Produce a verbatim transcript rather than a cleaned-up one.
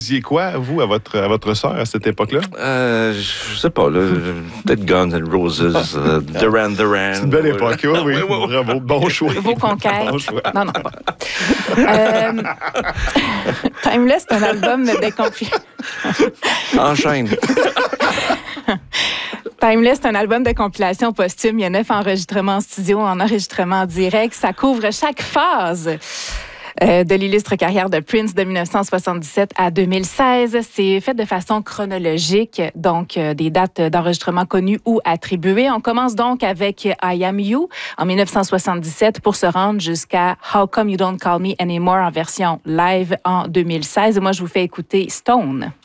Vous disiez quoi, vous, à votre, à votre sœur à cette époque-là? Euh, je sais pas, là, peut-être Guns N' Roses, euh, Duran Duran. C'est une belle époque, oui, oui. Oui, oui, oui. Bravo, bon choix. Vos conquêtes. Bon choix. Non, non, pas. Euh, Timeless, c'est un album de décompilation. Enchaîne. Timeless, c'est un album de compilation posthume. Il y a neuf enregistrements en studio, en enregistrement en direct. Ça couvre chaque phase euh, de l'illustre carrière de Prince de dix-neuf cent soixante-dix-sept à deux mille seize. C'est fait de façon chronologique, donc euh, des dates d'enregistrement connues ou attribuées. On commence donc avec I Am You en dix-neuf cent soixante-dix-sept pour se rendre jusqu'à How Come You Don't Call Me Anymore en version live en deux mille seize. Moi, je vous fais écouter Stone.